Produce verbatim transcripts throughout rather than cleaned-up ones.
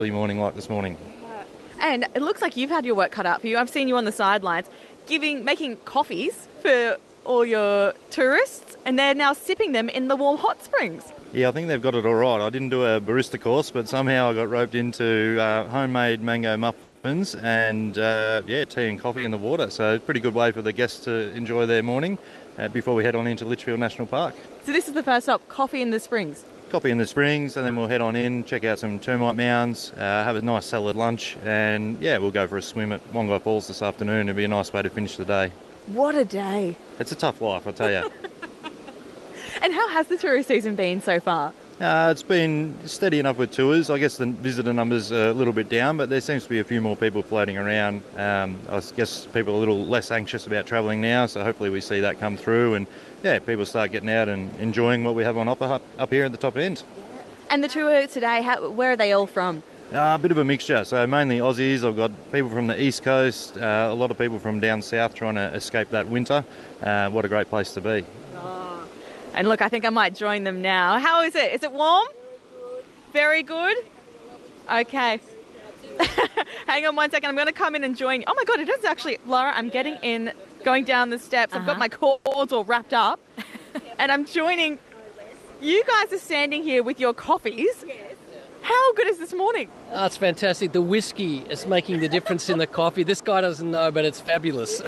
morning like this morning. And it looks like you've had your work cut out for you. I've seen you on the sidelines giving, making coffees for all your tourists, and they're now sipping them in the warm hot springs. Yeah, I think they've got it all right. I didn't do a barista course, but somehow I got roped into uh, homemade mango muffins and, uh, yeah, tea and coffee in the water. So pretty good way for the guests to enjoy their morning uh, before we head on into Litchfield National Park. So this is the first stop, coffee in the springs. Coffee in the springs, and then we'll head on in, check out some termite mounds, uh, have a nice salad lunch, and, yeah, we'll go for a swim at Wongai Falls this afternoon. It'll be a nice way to finish the day. What a day. It's a tough life, I tell you. And how has the tourist season been so far? Uh, it's been steady enough with tours. I guess the visitor numbers are a little bit down, but there seems to be a few more people floating around. Um, I guess people are a little less anxious about travelling now, so hopefully we see that come through and, yeah, people start getting out and enjoying what we have on offer up, up here at the top end. And the tour today, how, where are they all from? Uh, a bit of a mixture, so mainly Aussies. I've got people from the East Coast, uh, a lot of people from down south trying to escape that winter. Uh, what a great place to be. Oh. And look, I think I might join them now. How is it? Is it warm? Very good. Very good? Okay. Hang on one second. I'm going to come in and join you. Oh my God, it is actually, Laura, I'm getting in, going down the steps. Uh-huh. I've got my cords all wrapped up and I'm joining. You guys are standing here with your coffees. How good is this morning? Oh, it's fantastic. The whiskey is making the difference in the coffee. This guy doesn't know, but it's fabulous.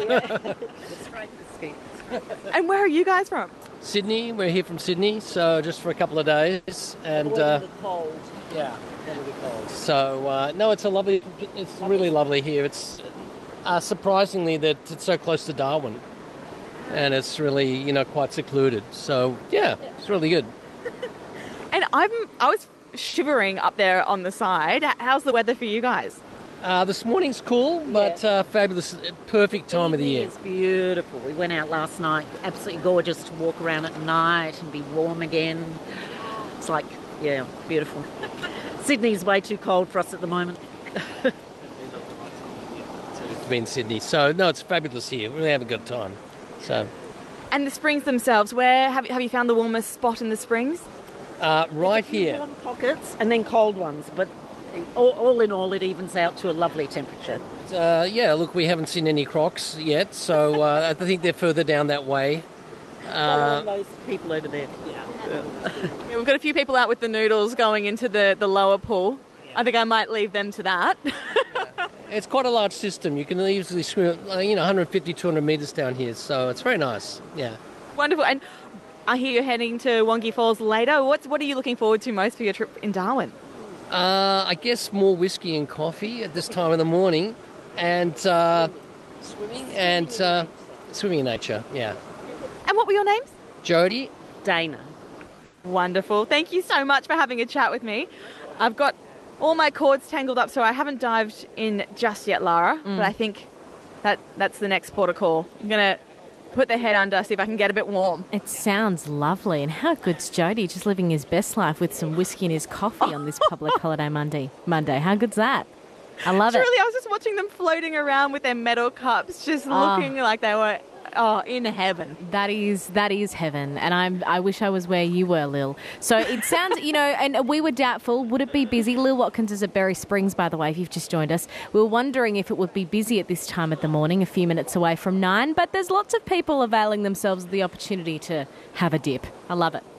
And where are you guys from? Sydney. We're here from Sydney, so just for a couple of days. And uh, cold. yeah, cold. So uh, no, it's a lovely. It's really lovely here. It's uh, surprisingly that it's so close to Darwin, and it's really you know quite secluded. So yeah, it's really good. And I'm I was shivering up there on the side. How's the weather for you guys? Uh, this morning's cool, but uh, fabulous, perfect time of the year. It's beautiful. We went out last night, absolutely gorgeous to walk around at night and be warm again. It's like, yeah, beautiful. Sydney's way too cold for us at the moment. It's been Sydney, so no, it's fabulous here. We really have a good time. So, And the springs themselves, where have, have you found the warmest spot in the springs? uh, right here. Warm pockets and then cold ones, but all, all in all, it evens out to a lovely temperature. Uh, yeah, look, we haven't seen any crocs yet, so uh, I think they're further down that way. Uh, Uh, those people over there. Yeah, we've got a few people out with the noodles going into the, the lower pool. I think I might leave them to that. it's quite a large system. You can easily swim, uh, you know, one hundred fifty, two hundred metres down here, so it's very nice. Yeah. Wonderful. And I hear you're heading to Wongai Falls later. What's, what are you looking forward to most for your trip in Darwin? Uh, I guess more whiskey and coffee at this time of the morning, and uh, swimming and uh, swimming in nature. Yeah. And what were your names? Jody. Dana. Wonderful. Thank you so much for having a chat with me. I've got all my cords tangled up, so I haven't dived in just yet, Lara, Mm. but I think that that's the next port of call. I'm going to put the head under, see if I can get a bit warm. It sounds lovely. And how good's Jody, just living his best life with some whiskey in his coffee on this public holiday Monday. Monday. How good's that? I love Truly, it. I was just watching them floating around with their metal cups, just Oh. looking like they were oh in heaven. That is that is heaven, and I'm I wish I was where you were, Lil. So it sounds, you know, and we were doubtful. Would it be busy? Lil Watkins is at Berry Springs, by the way. If you've just joined us, we were wondering if it would be busy at this time of the morning, a few minutes away from nine. But there's lots of people availing themselves of the opportunity to have a dip. I love it.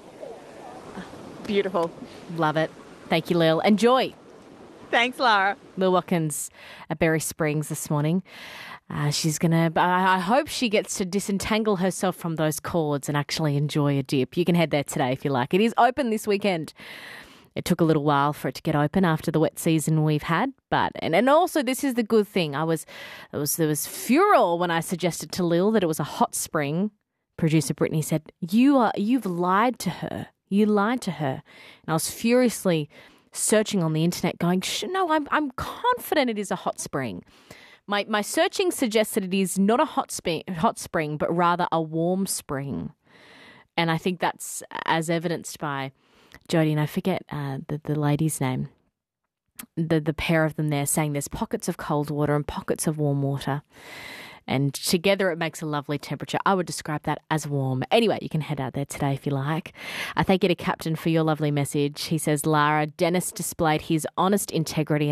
Beautiful. Love it. Thank you, Lil. Enjoy. Thanks, Lara. Lil Watkins at Berry Springs this morning. Uh, she's going to, I hope she gets to disentangle herself from those cords and actually enjoy a dip. You can head there today if you like. It is open this weekend. It took a little while for it to get open after the wet season we've had, but and, and also this is the good thing. I was, it was there was furor when I suggested to Lil that it was a hot spring. Producer Brittany said, "You are you've lied to her. You lied to her," and I was furiously searching on the internet, going, "No, I'm I'm confident it is a hot spring." My my searching suggests that it is not a hot spring, hot spring, but rather a warm spring, and I think that's as evidenced by Jody, and I forget uh, the the lady's name. The the pair of them there saying there's pockets of cold water and pockets of warm water. And together it makes a lovely temperature. I would describe that as warm. Anyway, you can head out there today if you like. I thank you to Captain for your lovely message. He says, Lara, Dennis displayed his honest integrity